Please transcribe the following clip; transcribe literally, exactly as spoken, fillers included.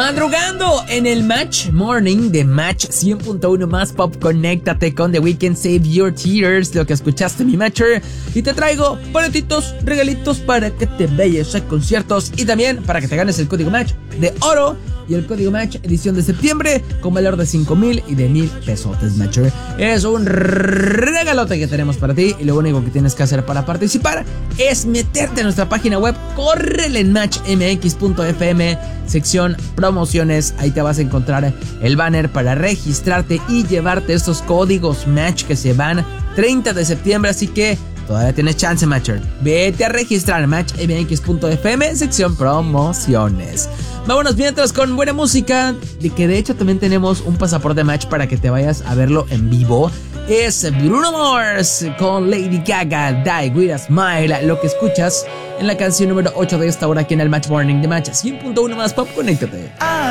Madrugando en el Match Morning de Match cien punto uno más Pop, conéctate con The Weeknd, Save Your Tears, lo que escuchaste, mi Matcher. Y te traigo boletitos, regalitos para que te vayas a conciertos y también para que te ganes el código Match de oro y el código Match edición de septiembre con valor de cinco mil y de mil pesotes, Matcher. Es un regalote que tenemos para ti y lo único que tienes que hacer para participar es meterte a nuestra página web, córrele en match m x punto f m, sección promociones. Ahí te vas a encontrar el banner para registrarte y llevarte estos códigos Match que se van treinta de septiembre, así que todavía tienes chance, Matcher. Vete a registrar match m x punto f m, sección promociones. Vámonos mientras con buena música, de que de hecho también tenemos un pasaporte Match para que te vayas a verlo en vivo. Es Bruno Mars con Lady Gaga, Die With A Smile, lo que escuchas en la canción número ocho de esta hora aquí en el Match Morning de Match cien punto uno más Pop, conéctate.